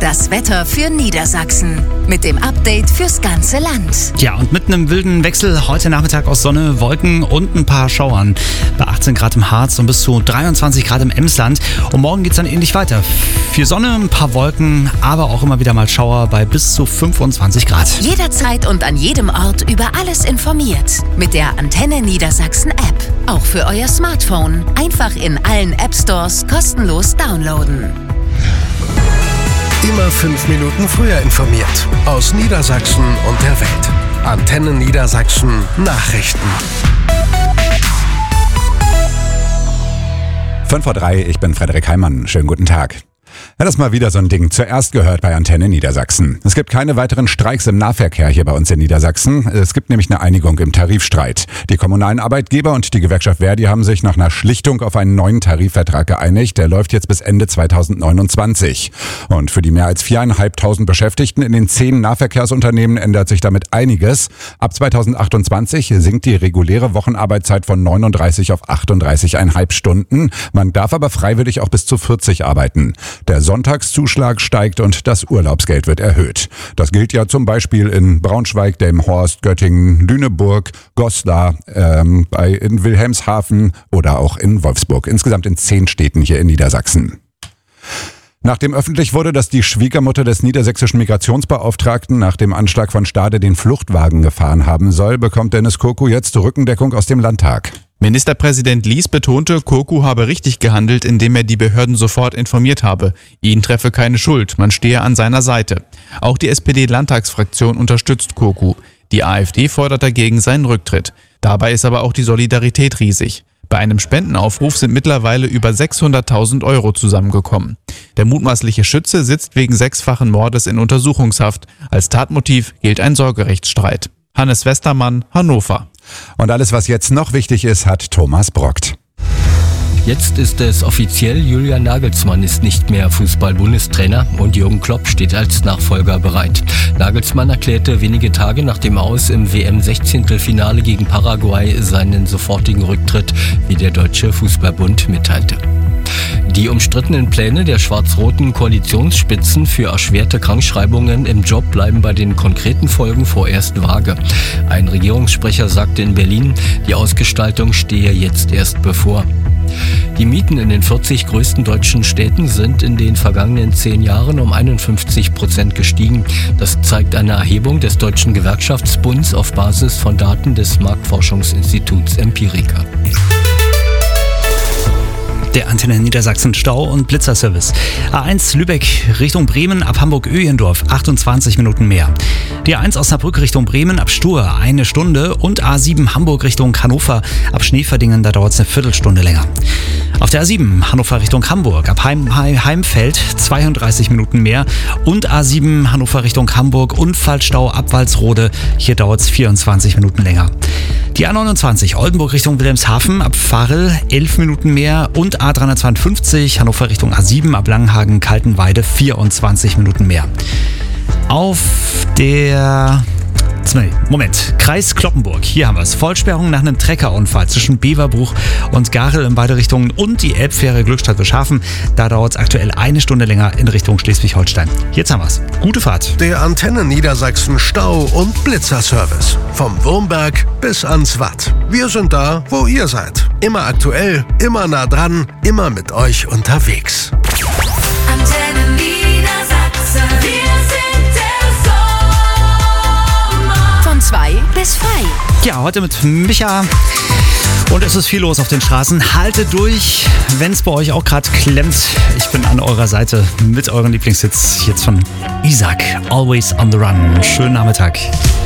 Das Wetter für Niedersachsen mit dem Update fürs ganze Land. Ja, und mitten im wilden Wechsel heute Nachmittag aus Sonne, Wolken und ein paar Schauern. Bei 18 Grad im Harz und bis zu 23 Grad im Emsland. Und morgen geht's dann ähnlich weiter. Viel Sonne, ein paar Wolken, aber auch immer wieder mal Schauer bei bis zu 25 Grad. Jederzeit und an jedem Ort über alles informiert. Mit der Antenne Niedersachsen App. Auch für euer Smartphone. Einfach in allen App Stores kostenlos downloaden. Immer 5 Minuten früher informiert. Aus Niedersachsen und der Welt. Antenne Niedersachsen Nachrichten. 5:03 Uhr, ich bin Frederik Heimann. Schönen guten Tag. Ja, das ist mal wieder so ein Ding. Zuerst gehört bei Antenne Niedersachsen. Es gibt keine weiteren Streiks im Nahverkehr hier bei uns in Niedersachsen. Es gibt nämlich eine Einigung im Tarifstreit. Die kommunalen Arbeitgeber und die Gewerkschaft Verdi haben sich nach einer Schlichtung auf einen neuen Tarifvertrag geeinigt. Der läuft jetzt bis Ende 2029. Und für die mehr als 4.500 Beschäftigten in den 10 Nahverkehrsunternehmen ändert sich damit einiges. Ab 2028 sinkt die reguläre Wochenarbeitszeit von 39 auf 38,5 Stunden. Man darf aber freiwillig auch bis zu 40 arbeiten. Der Sonntagszuschlag steigt und das Urlaubsgeld wird erhöht. Das gilt ja zum Beispiel in Braunschweig, Delmenhorst, Göttingen, Lüneburg, Goslar, in Wilhelmshaven oder auch in Wolfsburg. Insgesamt in 10 Städten hier in Niedersachsen. Nachdem öffentlich wurde, dass die Schwiegermutter des niedersächsischen Migrationsbeauftragten nach dem Anschlag von Stade den Fluchtwagen gefahren haben soll, bekommt Dennis Kurku jetzt Rückendeckung aus dem Landtag. Ministerpräsident Lies betonte, Kurku habe richtig gehandelt, indem er die Behörden sofort informiert habe. Ihn treffe keine Schuld, man stehe an seiner Seite. Auch die SPD-Landtagsfraktion unterstützt Kurku. Die AfD fordert dagegen seinen Rücktritt. Dabei ist aber auch die Solidarität riesig. Bei einem Spendenaufruf sind mittlerweile über 600.000 Euro zusammengekommen. Der mutmaßliche Schütze sitzt wegen 6-fachen Mordes in Untersuchungshaft. Als Tatmotiv gilt ein Sorgerechtsstreit. Hannes Westermann, Hannover. Und alles, was jetzt noch wichtig ist, hat Thomas Brockt. Jetzt ist es offiziell, Julian Nagelsmann ist nicht mehr Fußball-Bundestrainer und Jürgen Klopp steht als Nachfolger bereit. Nagelsmann erklärte wenige Tage nach dem Aus im WM-16-Finale gegen Paraguay seinen sofortigen Rücktritt, wie der Deutsche Fußballbund mitteilte. Die umstrittenen Pläne der schwarz-roten Koalitionsspitzen für erschwerte Krankschreibungen im Job bleiben bei den konkreten Folgen vorerst vage. Ein Regierungssprecher sagte in Berlin, die Ausgestaltung stehe jetzt erst bevor. Die Mieten in den 40 größten deutschen Städten sind in den vergangenen 10 Jahren um 51% gestiegen. Das zeigt eine Erhebung des Deutschen Gewerkschaftsbunds auf Basis von Daten des Marktforschungsinstituts Empirica. Der Antenne Niedersachsen Stau- und Blitzerservice. A1 Lübeck Richtung Bremen ab Hamburg-Öhendorf 28 Minuten mehr. Die A1 Osnabrück Richtung Bremen ab Stur 1 Stunde und A7 Hamburg Richtung Hannover ab Schneeverdingen, da dauert es eine Viertelstunde länger. Auf der A7 Hannover Richtung Hamburg ab Heimfeld 32 Minuten mehr und A7 Hannover Richtung Hamburg Unfallstau ab Walsrode, hier dauert es 24 Minuten länger. Die A29 Oldenburg Richtung Wilhelmshaven ab Varel 11 Minuten mehr und A352 Hannover Richtung A7 ab Langenhagen-Kaltenweide 24 Minuten mehr. Auf der Kreis Cloppenburg, hier haben wir es. Vollsperrung nach einem Treckerunfall zwischen Beverbruch und Garel in beide Richtungen und die Elbfähre Glückstadt-Wilshaven. Da dauert es aktuell 1 Stunde länger in Richtung Schleswig-Holstein. Jetzt haben wir es. Gute Fahrt. Der Antenne Niedersachsen Stau- und Blitzerservice. Vom Wurmberg bis ans Watt. Wir sind da, wo ihr seid. Immer aktuell, immer nah dran, immer mit euch unterwegs. Antenne Niedersachsen. Wir sind der Sommer. Von 2 bis 5. Ja, heute mit Micha. Und es ist viel los auf den Straßen. Haltet durch, wenn es bei euch auch gerade klemmt. Ich bin an eurer Seite mit euren Lieblingshits jetzt von Isaac. Always on the Run. Schönen Nachmittag.